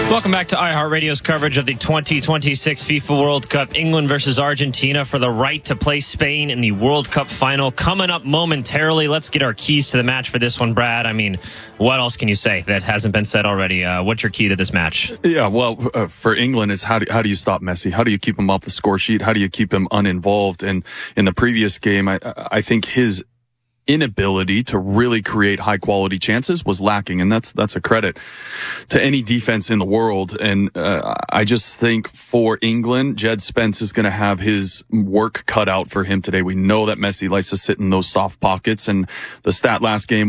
Welcome back to iHeartRadio's coverage of the 2026 FIFA World Cup. England versus Argentina for the right to play Spain in the World Cup final. Coming up momentarily. Let's get our keys to the match for this one, Brad. I mean, what else can you say that hasn't been said already? What's your key to this match? Yeah, well, for England, it's how do you stop Messi? How do you keep him off the score sheet? How do you keep him uninvolved? And in the previous game, I think his inability to really create high quality chances was lacking, and that's a credit to any defense in the world. And I just think for England, Jed Spence is going to have his work cut out for him today. We know that Messi likes to sit in those soft pockets, and the stat last game